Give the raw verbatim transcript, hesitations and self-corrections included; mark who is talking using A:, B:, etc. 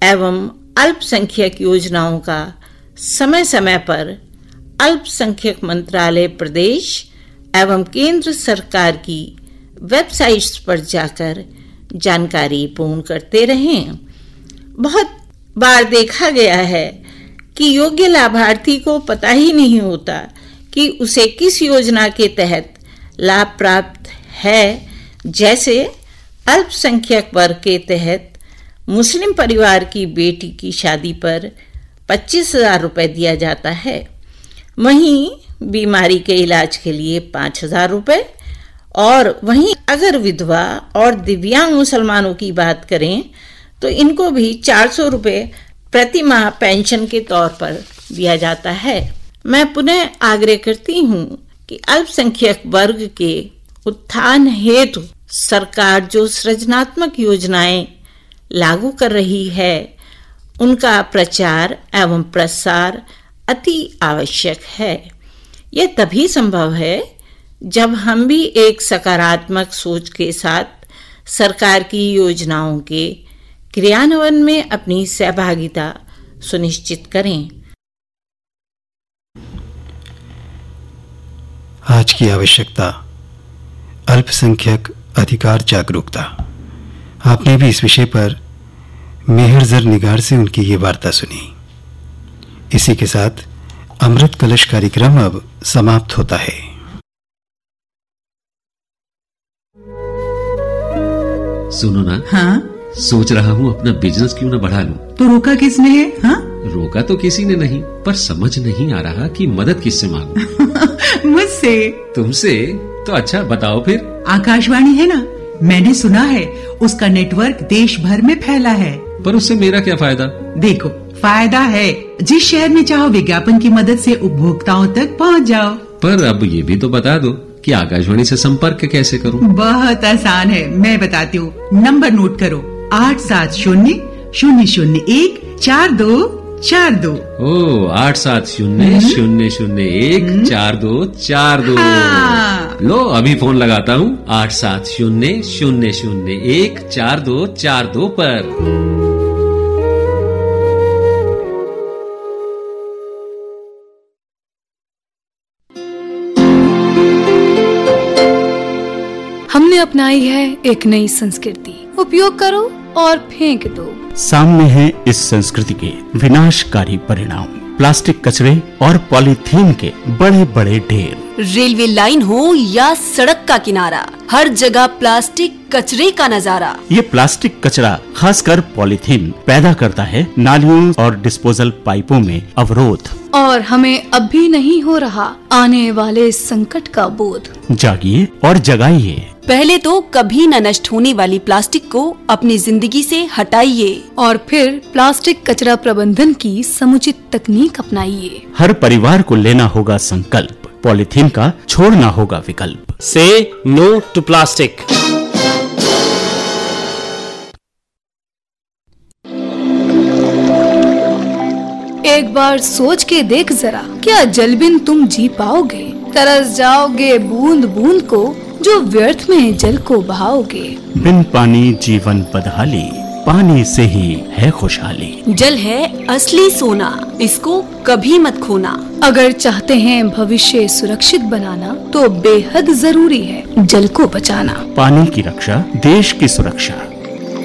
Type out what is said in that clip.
A: एवं अल्पसंख्यक योजनाओं का समय समय पर अल्पसंख्यक मंत्रालय प्रदेश एवं केंद्र सरकार की वेबसाइट्स पर जाकर जानकारी पूर्ण करते रहें। बहुत बार देखा गया है कि योग्य लाभार्थी को पता ही नहीं होता कि उसे किस योजना के तहत लाभ प्राप्त है। जैसे अल्पसंख्यक वर्ग के तहत मुस्लिम परिवार की बेटी की शादी पर पच्चीस हजार रुपये दिया जाता है, वहीं बीमारी के इलाज के लिए पाँच हजार रुपये, और वहीं अगर विधवा और दिव्यांग मुसलमानों की बात करें तो इनको भी चार सौ रुपये प्रति माह पेंशन के तौर पर दिया जाता है। मैं पुनः आग्रह करती हूँ कि अल्पसंख्यक वर्ग के उत्थान हेतु सरकार जो सृजनात्मक योजनाएं लागू कर रही है उनका प्रचार एवं प्रसार अति आवश्यक है। यह तभी संभव है जब हम भी एक सकारात्मक सोच के साथ सरकार की योजनाओं के क्रियान्वयन में अपनी सहभागिता सुनिश्चित करें।
B: आज की आवश्यकता अल्पसंख्यक अधिकार जागरूकता। आपने भी इस विषय पर मेहरजर निगार से उनकी ये वार्ता सुनी। इसी के साथ अमृत कलश कार्यक्रम अब समाप्त होता है।
C: सुनो ना।
D: हाँ?
C: सोच रहा हूँ अपना बिजनेस क्यों ना बढ़ा लूं।
D: तो रोका किसने है? हाँ?
C: रोका तो किसी ने नहीं, पर समझ नहीं आ रहा कि मदद किससे मांगूं।
D: मुझसे।
C: तुमसे? तो अच्छा बताओ फिर।
D: आकाशवाणी है ना, मैंने सुना है उसका नेटवर्क देश भर में फैला है।
C: पर उससे मेरा क्या फायदा?
D: देखो, फायदा है, जिस शहर में चाहो विज्ञापन की मदद से उपभोक्ताओं तक पहुंच जाओ।
C: पर अब ये भी तो बता दो कि आकाशवाणी से संपर्क कैसे करूं?
D: बहुत आसान है, मैं बताती हूँ। नंबर नोट करो, आठ सात शून्य शून्य शून्य एक चार दो चार दो।
C: ओ, आठ सात शून्य शून्य शून्य एक चार दो चार दो।
D: हाँ।
C: लो अभी फोन लगाता हूँ आठ सात शून्य शून्य शून्य एक चार दो चार दो पर।
E: हमने अपनाई है एक नई संस्कृति, उपयोग करो और फेंक दो।
F: सामने है इस संस्कृति के विनाशकारी परिणाम, प्लास्टिक कचरे और पॉलीथीन के बड़े बड़े ढेर।
G: रेलवे लाइन हो या सड़क का किनारा, हर जगह प्लास्टिक कचरे का नजारा।
F: ये प्लास्टिक कचरा, खासकर पॉलीथीन, पैदा करता है नालियों और डिस्पोजल पाइपों में अवरोध।
E: और हमें अब भी नहीं हो रहा आने वाले संकट का बोध।
F: जागिए और जगाइए।
G: पहले तो कभी न नष्ट होने वाली प्लास्टिक को अपनी जिंदगी से हटाइए,
E: और फिर प्लास्टिक कचरा प्रबंधन की समुचित तकनीक अपनाइए।
F: हर परिवार को लेना होगा संकल्प, पॉलीथीन का छोड़ना होगा विकल्प।
H: से नो टू प्लास्टिक।
E: एक बार सोच के देख जरा, क्या जल बिन तुम जी पाओगे? तरस जाओगे बूंद बूंद को, जो व्यर्थ में जल को बहाओगे।
F: बिन पानी जीवन बदहाली, पानी से ही है खुशहाली।
G: जल है असली सोना, इसको कभी मत खोना।
E: अगर चाहते हैं भविष्य सुरक्षित बनाना, तो बेहद जरूरी है जल को बचाना।
F: पानी की रक्षा, देश की सुरक्षा।